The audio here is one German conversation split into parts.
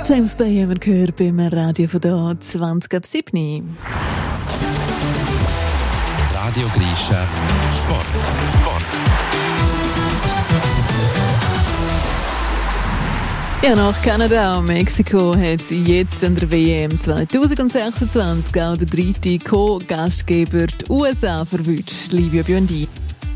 James Bay haben wir gehört beim Radio von da 20:07. Radio Grisha Sport. Ja, nach Kanada und Mexiko hat es jetzt an der WM 2026 auch der dritte Co-Gastgeber die USA verwünscht. Livio Biondi.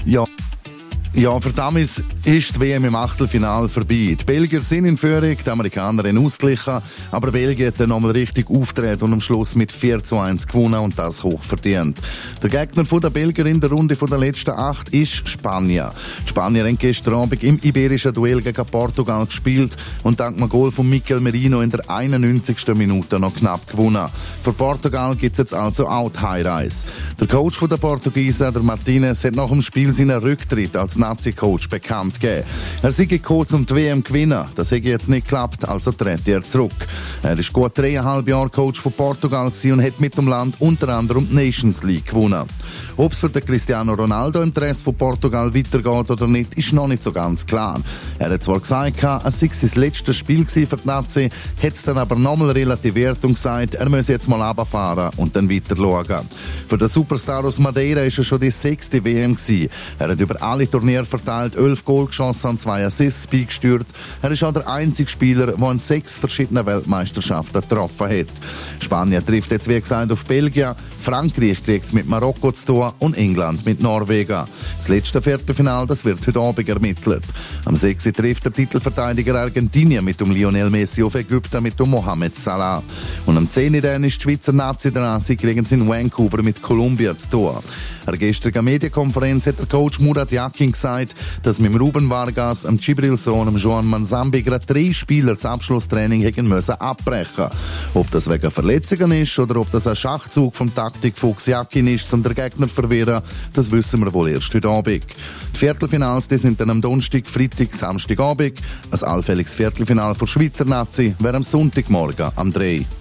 Ja, für Damis ist die WM im Achtelfinale vorbei. Die Belgier sind in Führung, die Amerikaner in ausgeglichen, aber Belgien hat dann nochmal richtig aufgetreten und am Schluss mit 4:1 gewonnen und das hoch verdient. Der Gegner der Belgier in der Runde der letzten 8 ist Spanien. Die Spanier haben gestern Abend im iberischen Duell gegen Portugal gespielt und dank einem Goal von Mikel Merino in der 91. Minute noch knapp gewonnen. Für Portugal gibt es jetzt also auch die Heimreise. Der Coach der Portugiesen, der Martinez, hat nach dem Spiel seinen Rücktritt als Nazi-Coach bekannt gegeben. Er sei gekommen, um die WM zu gewinnen. Das hätte jetzt nicht geklappt, also tritt er zurück. Er ist gut 3,5 Jahre Coach von Portugal und hat mit dem Land unter anderem die Nations League gewonnen. Ob es für den Cristiano Ronaldo im Dress von Portugal weitergeht oder nicht, ist noch nicht so ganz klar. Er hat zwar gesagt, es sei sein letztes Spiel für die Nazi, hat es dann aber nochmal relativiert und gesagt, er müsse jetzt mal runterfahren und dann weiter schauen. Für den Superstar aus Madeira ist er schon die 6. WM gewesen. Er hat über alle Turniere verteilt, 11 Goal geschossen und 2 Assists beigesteuert. Er ist auch der einzige Spieler, der an 6 verschiedenen Weltmeisterschaften getroffen hat. Spanien trifft jetzt, wie gesagt, auf Belgien. Frankreich kriegt es mit Marokko zu tun und England mit Norwegen. Das letzte Viertelfinale, das wird heute Abend ermittelt. Am 6. trifft der Titelverteidiger Argentinien mit dem Lionel Messi auf Ägypten mit dem Mohamed Salah. Und am 10. dann ist die Schweizer Nazi dran, sie kriegen es in Vancouver mit Kolumbien zu tun. An der gestrigen Medienkonferenz hat der Coach Murat Yakin gesagt, dass mit dem Ruben Vargas, dem Djibril Sohn, dem Joan Manzambi gerade 3 Spieler das Abschlusstraining hätten müssen abbrechen. Ob das wegen Verletzungen ist oder ob das ein Schachzug vom Taktikfuchs Yakin ist, um den Gegner zu verwirren, das wissen wir wohl erst heute Abend. Die Viertelfinals die sind dann am Donnerstag, Freitag, Samstagabend. Ein allfälliges Viertelfinal für Schweizer Nazi wäre am Sonntagmorgen am 3.